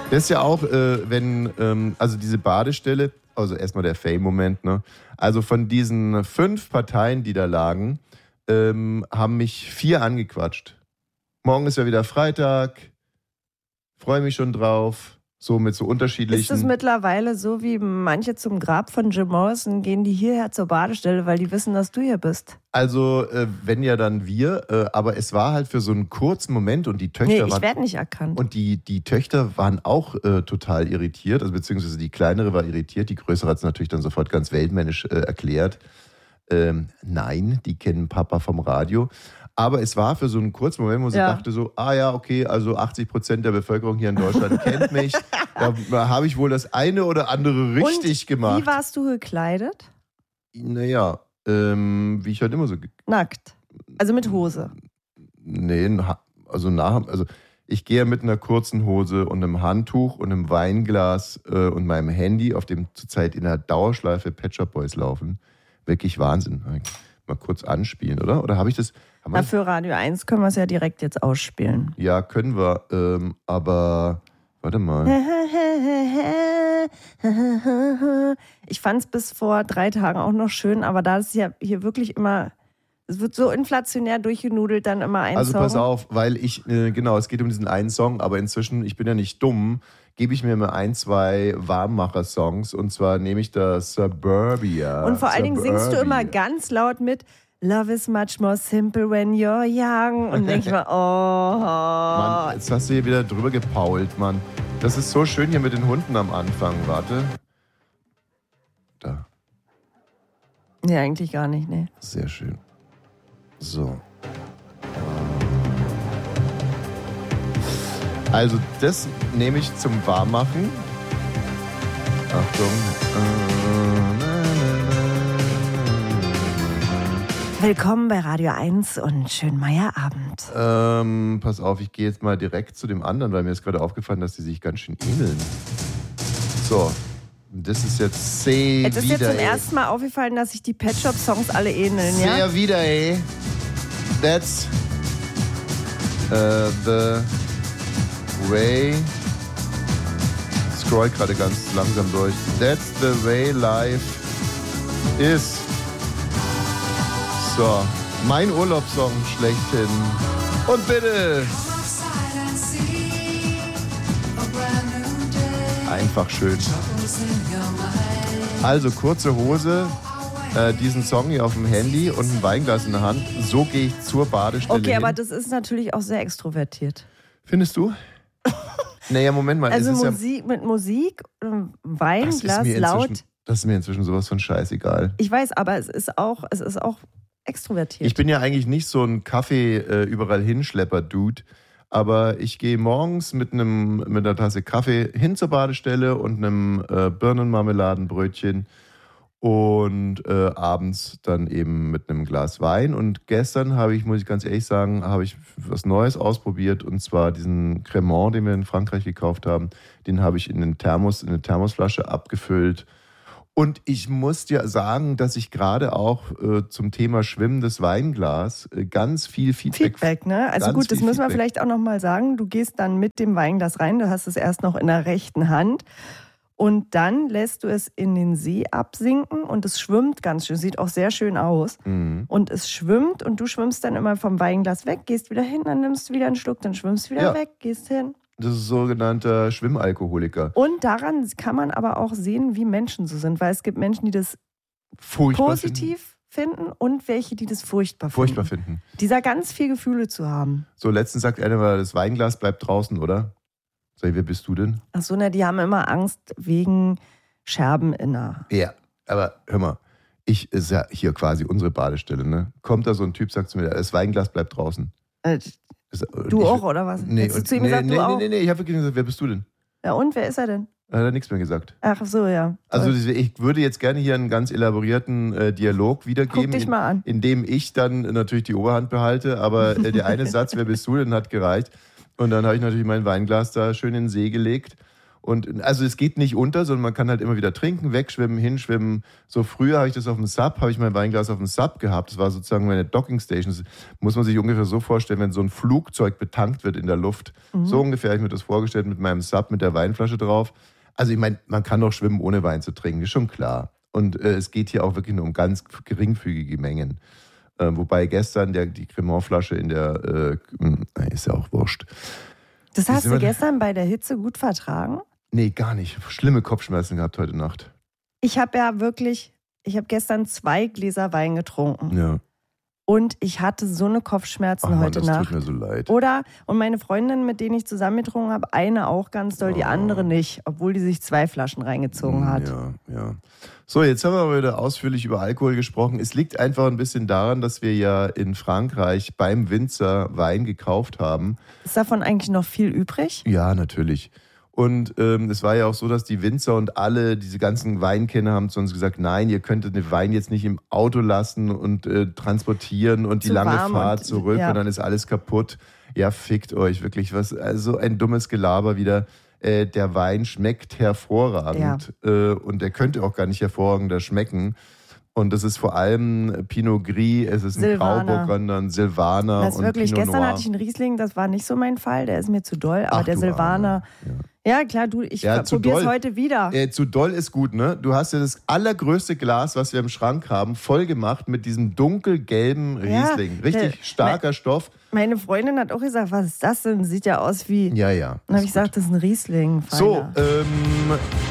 Das ist ja auch, also diese Badestelle, also erstmal der Fame-Moment, ne? Also von diesen 5 Parteien, die da lagen, haben mich 4 angequatscht. Morgen ist ja wieder Freitag, freue mich schon drauf. So mit so unterschiedlichen... Ist das mittlerweile so, wie manche zum Grab von Jim Morrison gehen die hierher zur Badestelle, weil die wissen, dass du hier bist? Also, wenn ja, dann wir. Aber es war halt für so einen kurzen Moment und die Töchter ich werde nicht erkannt. Und die Töchter waren auch total irritiert, also beziehungsweise die Kleinere war irritiert, die Größere hat es natürlich dann sofort ganz weltmännisch erklärt. Nein, die kennen Papa vom Radio. Aber es war für so einen kurzen Moment, wo sie dachte so, ja, okay, also 80% der Bevölkerung hier in Deutschland kennt mich. Da habe ich wohl das eine oder andere richtig gemacht. Wie warst du gekleidet? Naja, wie ich halt immer so... Nackt? Also mit Hose? Nee, also ich gehe mit einer kurzen Hose und einem Handtuch und einem Weinglas und meinem Handy, auf dem zurzeit in der Dauerschleife Pet Shop Boys laufen. Wirklich Wahnsinn. Mal kurz anspielen, oder? Oder habe ich das... Für Radio 1 können wir es ja direkt jetzt ausspielen. Ja, können wir, aber warte mal. Ich fand es bis vor 3 Tagen auch noch schön, aber da ist ja hier wirklich immer, es wird so inflationär durchgenudelt, dann immer ein Song. Also pass auf, weil es geht um diesen einen Song, aber inzwischen, ich bin ja nicht dumm, gebe ich mir immer 1, 2 Warmmacher-Songs und zwar nehme ich das Suburbia. Und vor allen Dingen singst du immer ganz laut mit Love is much more simple when you're young. Und denke ich mal, Mann, jetzt hast du hier wieder drüber gepault, Mann. Das ist so schön hier mit den Hunden am Anfang. Warte. Da. Nee, eigentlich gar nicht, ne. Sehr schön. So. Also das nehme ich zum Warmmachen. Achtung. Willkommen bei Radio 1 und schönen Meierabend. Pass auf, ich gehe jetzt mal direkt zu dem anderen, weil mir ist gerade aufgefallen, dass die sich ganz schön ähneln. So, das ist jetzt sehr wieder. Es ist jetzt zum ersten Mal aufgefallen, dass sich die Pet Shop Songs alle ähneln, ja? Sehr wieder, ey. That's the way. Scroll gerade ganz langsam durch. That's the way life is. So, mein Urlaubssong schlechthin. Und bitte. Einfach schön. Also kurze Hose, diesen Song hier auf dem Handy und ein Weinglas in der Hand. So gehe ich zur Badestelle hin. Aber das ist natürlich auch sehr extrovertiert. Findest du? Naja, Moment mal. Also es ist mit Musik, Weinglas, laut. Das ist mir inzwischen sowas von scheißegal. Ich weiß, aber es ist auch extrovertiert. Ich bin ja eigentlich nicht so ein Kaffee überall hinschlepper-Dude, aber ich gehe morgens mit einer Tasse Kaffee hin zur Badestelle und einem Birnenmarmeladenbrötchen und abends dann eben mit einem Glas Wein. Und gestern muss ich ganz ehrlich sagen, habe ich was Neues ausprobiert und zwar diesen Cremant, den wir in Frankreich gekauft haben, den habe ich in eine Thermosflasche abgefüllt. Und ich muss dir sagen, dass ich gerade auch zum Thema schwimmendes Weinglas ganz viel Feedback, ne? Also gut, das müssen wir vielleicht auch nochmal sagen. Du gehst dann mit dem Weinglas rein, du hast es erst noch in der rechten Hand und dann lässt du es in den See absinken und es schwimmt ganz schön, sieht auch sehr schön aus. Mhm. Und es schwimmt und du schwimmst dann immer vom Weinglas weg, gehst wieder hin, dann nimmst du wieder einen Schluck, dann schwimmst du wieder weg, gehst hin. Das ist sogenannter Schwimmalkoholiker. Und daran kann man aber auch sehen, wie Menschen so sind, weil es gibt Menschen, die das positiv finden und welche, die das furchtbar finden. Dieser ganz viel Gefühle zu haben. So, letztens sagt einer, das Weinglas bleibt draußen, oder? Sag ich, wer bist du denn? Ach so, die haben immer Angst wegen Scherben in der... Ja, aber hör mal, ist ja hier quasi unsere Badestelle, ne? Kommt da so ein Typ, sagt zu mir, das Weinglas bleibt draußen. Du auch, oder was? Nee, hast du zu ihm gesagt, du auch? Nee, ich habe wirklich gesagt, wer bist du denn? Ja, und wer ist er denn? Er hat nichts mehr gesagt. Ach so, ja. Also ich würde jetzt gerne hier einen ganz elaborierten Dialog wiedergeben, Guck dich mal an. In dem ich dann natürlich die Oberhand behalte, aber der eine Satz, wer bist du denn, hat gereicht. Und dann habe ich natürlich mein Weinglas da schön in den See gelegt Und also es geht nicht unter, sondern man kann halt immer wieder trinken, wegschwimmen, hinschwimmen. So früher habe ich das auf dem Sub, habe ich mein Weinglas auf dem Sub gehabt. Das war sozusagen meine Dockingstation. Das muss man sich ungefähr so vorstellen, wenn so ein Flugzeug betankt wird in der Luft. So ungefähr habe ich mir das vorgestellt mit meinem Sub, mit der Weinflasche drauf. Also ich meine, man kann doch schwimmen, ohne Wein zu trinken, ist schon klar. Und es geht hier auch wirklich nur um ganz geringfügige Mengen. Wobei gestern die Cremant-Flasche in der, ist ja auch wurscht. Das hast du gestern bei der Hitze gut vertragen? Nee, gar nicht. Schlimme Kopfschmerzen gehabt heute Nacht. Ich habe gestern 2 Gläser Wein getrunken. Ja. Und ich hatte so eine Kopfschmerzen heute Nacht. Das tut mir so leid. Und meine Freundin, mit denen ich zusammen getrunken habe, eine auch ganz doll, die andere nicht, obwohl die sich 2 Flaschen reingezogen hat. Ja. So, jetzt haben wir aber wieder ausführlich über Alkohol gesprochen. Es liegt einfach ein bisschen daran, dass wir ja in Frankreich beim Winzer Wein gekauft haben. Ist davon eigentlich noch viel übrig? Ja, natürlich. Und es war ja auch so, dass die Winzer und diese ganzen Weinkenner haben zu uns gesagt, nein, ihr könntet den Wein jetzt nicht im Auto lassen und transportieren und die lange Fahrt zurück und dann ist alles kaputt. Ja, fickt euch, wirklich. Also ein dummes Gelaber wieder. Der Wein schmeckt hervorragend und der könnte auch gar nicht hervorragender schmecken. Und das ist vor allem Pinot Gris, es ist ein Grauburgunder, ein Silvaner das und wirklich, Pinot gestern Noir. hatte ich einen Riesling, das war nicht so mein Fall, der ist mir zu doll, aber der Silvaner... Ja, klar, ich probiere es heute wieder. Zu doll ist gut, ne? Du hast ja das allergrößte Glas, was wir im Schrank haben, voll gemacht mit diesem dunkelgelben Riesling. Richtig starker Stoff. Meine Freundin hat auch gesagt, was ist das denn? Sieht ja aus wie... Ja. Dann habe ich gesagt, das ist ein Riesling. Feiner. So,